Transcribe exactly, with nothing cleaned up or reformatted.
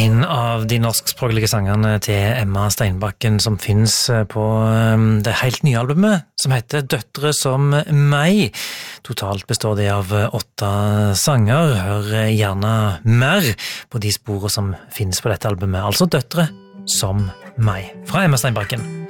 En av de norskspråklige sangene til Emma Steinbakken som finnes på det helt nye albumet, som heter Døtre som meg. Totalt består det av åtte sanger. Hør gjerne mer på de sporene som finnes på dette albumet, altså Døtre som meg, fra Emma Steinbakken.